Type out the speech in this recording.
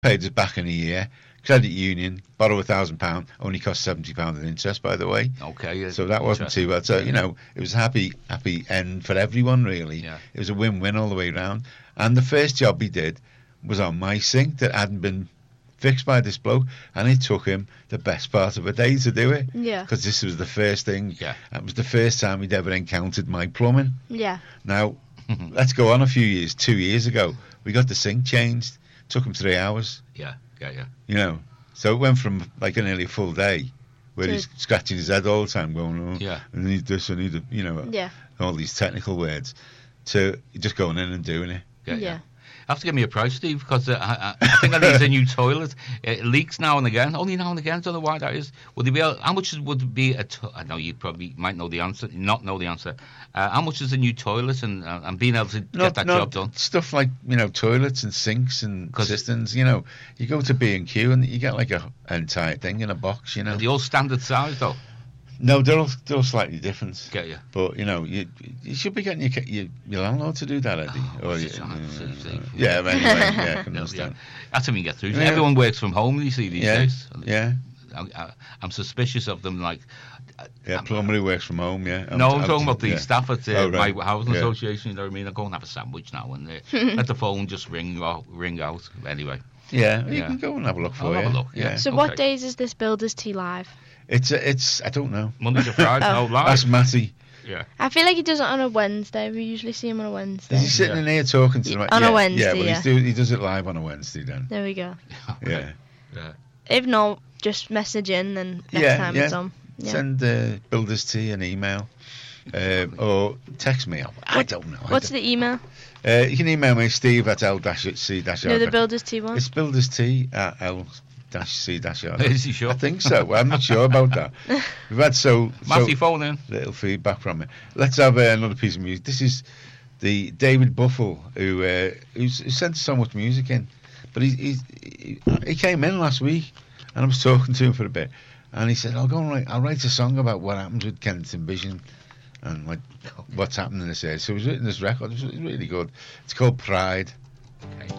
paid us back in a year. Credit union, borrow £1,000, only cost £70 in interest, by the way. Okay, yeah. So that wasn't too bad. So, you know, it was a happy end for everyone, really. Yeah. It was a win-win all the way around. And the first job he did was on my sink that hadn't been fixed by this bloke, and it took him the best part of a day to do it. Yeah. Because this was the first thing. Yeah. It was the first time he'd ever encountered my plumbing. Yeah. Now, let's go on a few years. 2 years ago, we got the sink changed. Took him 3 hours. Yeah. You know, so it went from like a nearly full day where he's scratching his head all the time, going, "Oh, Yeah. I need this, I need it," you know, all these technical words, to just going in and doing it. Yeah. Have to give me a price, Steve, because I think I need a new toilet. It leaks now and again, only now and again. Don't know why that is. Would they be able, how much would it be? I know you probably might know the answer, not know the answer. How much is a new toilet and being able to get that job done? Stuff like, you know, toilets and sinks and cisterns. You know, you go to B&Q and you get like an entire thing in a box. You know, the old standard size though. No, they're all slightly different. Get you. But, you know, you should be getting your landlord to do that, Eddie. Yeah, but anyway, yeah, I can understand. That's how we get through. Everyone works from home, you see, these days. Yeah. I'm suspicious of them, like... plumber who works from home, yeah. I'm talking about the staff at my housing association, you know what I mean? I go and have a sandwich now and let the phone just ring out. Anyway. Yeah, you can go and have a look for I'll have a look, yeah. So what days is this Builders Tea live? It's I don't know. Monday to Friday, live. That's Matty. Yeah. I feel like he does it on a Wednesday. We usually see him on a Wednesday. Is he sitting in here talking to them? On a Wednesday, but he does it live on a Wednesday then. There we go. Yeah. If not, just message in and next time it's on. Yeah. Send Builders Tea an email or text me. I don't know. What's the email? You can email me, Steve at l-c-r. No, the Builders Tea one. It's Builders Tea at l-c-r. Is he sure? I think so. Well, I'm not sure about that. We've had Matty, phone in. Little feedback from it. Let's have another piece of music. This is the David Buffle who sent so much music in, but he came in last week and I was talking to him for a bit, and he said, I'll write a song about what happens with Kennington Vision and like what's happening in this area. So he's written this record. It's really good. It's called Pride. Okay.